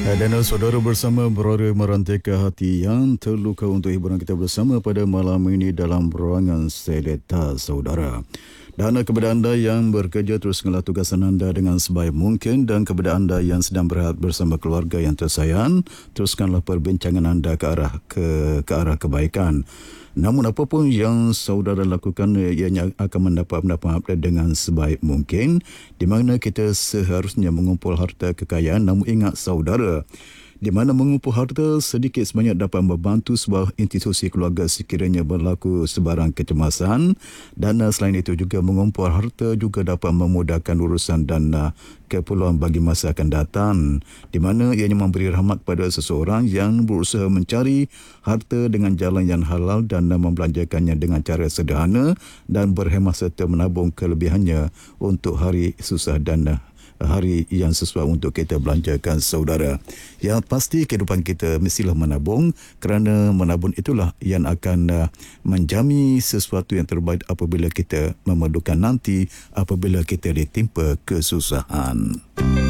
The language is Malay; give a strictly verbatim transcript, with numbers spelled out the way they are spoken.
Dan saudara bersama berada merantaikan hati yang terluka untuk hiburan kita bersama pada malam ini dalam ruangan Seleta saudara. Dan kepada anda yang bekerja, teruskanlah tugasan anda dengan sebaik mungkin, dan kepada anda yang sedang berehat bersama keluarga yang tersayang, teruskanlah perbincangan anda ke arah ke ke arah kebaikan. Namun apapun yang saudara lakukan, ianya akan mendapat mendapat dengan sebaik mungkin, di mana kita seharusnya mengumpul harta kekayaan. Namun ingat saudara, di mana mengumpul harta sedikit sebanyak dapat membantu sebuah institusi keluarga sekiranya berlaku sebarang kecemasan, dan selain itu juga mengumpul harta juga dapat memudahkan urusan dan keperluan bagi masa akan datang, di mana ianya memberi rahmat kepada seseorang yang berusaha mencari harta dengan jalan yang halal dan membelanjakannya dengan cara sederhana dan berhemat serta menabung kelebihannya untuk hari susah dan hari yang sesuai untuk kita belanjakan saudara. Yang pasti kehidupan kita mestilah menabung, kerana menabung itulah yang akan uh, menjamin sesuatu yang terbaik apabila kita memerlukan nanti, apabila kita ditimpa kesusahan.